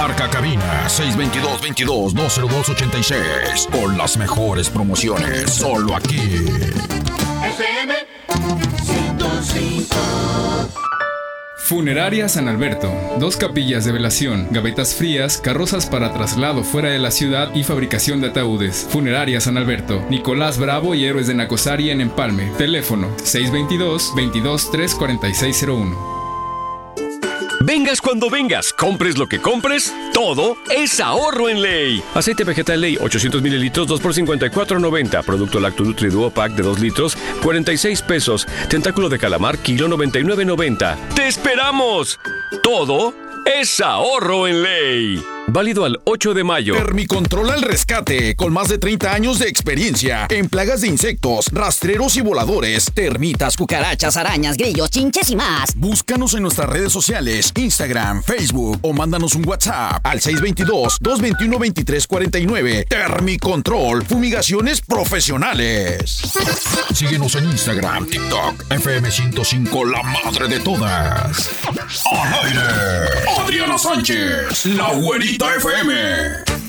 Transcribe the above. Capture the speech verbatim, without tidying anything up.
Marca cabina seis dos dos, veintidós, dos cero dos, ochenta y seis. Con las mejores promociones, solo aquí. F M ciento cinco. Funeraria San Alberto. Dos capillas de velación, gavetas frías, carrozas para traslado fuera de la ciudad y fabricación de ataúdes. Funeraria San Alberto. Nicolás Bravo y Héroes de Nacosari en Empalme. Teléfono seis dos dos, veintidós, tres cuarenta y seis cero uno. Vengas cuando vengas, compres lo que compres, todo es ahorro en Ley. Aceite vegetal Ley, ochocientos mililitros, dos por cincuenta y cuatro noventa. Producto Lacto Nutri Duo Pack de dos litros, cuarenta y seis pesos. Tentáculo de calamar, kilo noventa y nueve noventa. ¡Te esperamos! Todo es ahorro en Ley. Válido al ocho de mayo. Termicontrol al rescate, con más de treinta años de experiencia en plagas de insectos, rastreros y voladores, termitas, cucarachas, arañas, grillos, chinches y más. Búscanos en nuestras redes sociales, Instagram, Facebook o mándanos un WhatsApp al seis dos dos, dos dos uno, dos tres cuatro nueve. Termicontrol, fumigaciones profesionales. Síguenos en Instagram, TikTok, F M ciento cinco, la madre de todas. Al aire, Adriana Sánchez, la güerita F M.